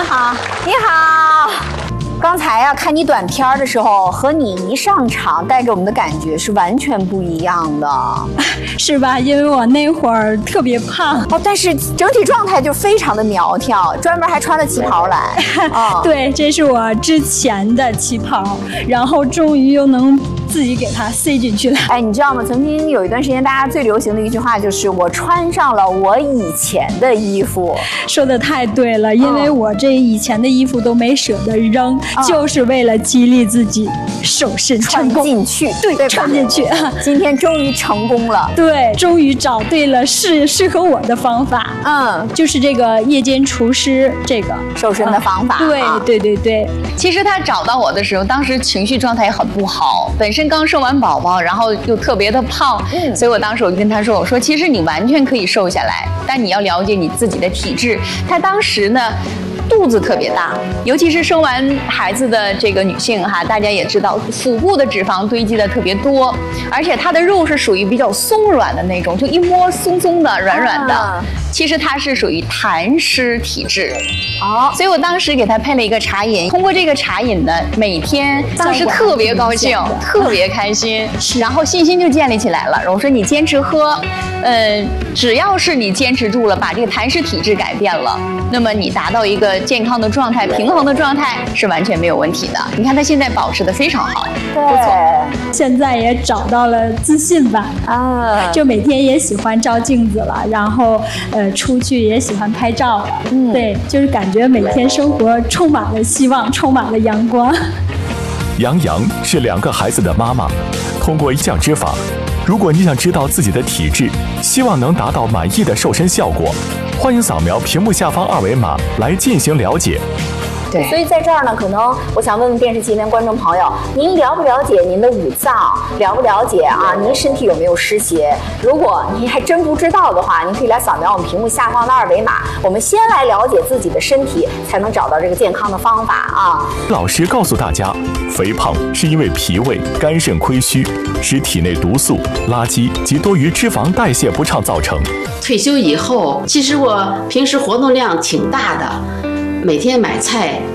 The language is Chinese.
好，你好。刚才呀，看你短片的时候，和你一上场带给我们的感觉是完全不一样的， 是吧？因为我那会儿特别胖哦，但是整体状态就非常的苗条，专门还穿了旗袍来。 哦，对，这是我之前的旗袍，然后终于又能自己给它塞进去了。 哎，你知道吗？曾经有一段时间，大家最流行的一句话就是“我穿上了我以前的衣服”。 说的太对了，因为我这以前的衣服都没舍得扔，就是为了激励自己瘦身成功。 穿进去， 对，穿进去。 今天终于成功了。 对，终于找对了适合我的方法。就是这个夜间厨师这个瘦身的方法。 对。 其实他找到我的时候，当时情绪状态也很不好，本身刚生完宝宝，然后又特别的胖，所以我当时我就跟他说，我说其实你完全可以瘦下来，但你要了解你自己的体质。他当时呢，肚子特别大，尤其是生完孩子的这个女性哈，大家也知道，腹部的脂肪堆积的特别多，而且她的肉是属于比较松软的那种，就一摸松松的、软软的。其实她是属于痰湿体质。所以我当时给她配了一个茶饮，通过这个茶饮呢，每天当时特别高兴，特别开心，然后信心就建立起来了。我说你坚持喝，只要是你坚持住了，把这个痰湿体质改变了，那么你达到一个健康的状态、平衡的状态是完全没有问题的。你看她现在保持得非常好，不错。 现在也找到了自信吧，就每天也喜欢照镜子了，然后出去也喜欢拍照了，对，就是感觉每天生活充满了希望，充满了阳光。 杨洋是2个孩子的妈妈，通过一项之法，如果你想知道自己的体质，希望能达到满意的瘦身效果，欢迎扫描屏幕下方2维码来进行了解。 对，所以在这儿呢，可能我想问问电视机前观众朋友，您了不了解您的五脏？了不了解啊？您身体有没有湿邪？如果您还真不知道的话，您可以来扫描我们屏幕下方的2维码。我们先来了解自己的身体，才能找到这个健康的方法啊。 老师告诉大家，肥胖是因为脾胃、肝肾亏虚，使体内毒素、垃圾及多余脂肪代谢不畅造成。 退休以后，其实我平时活动量挺大的。每天买菜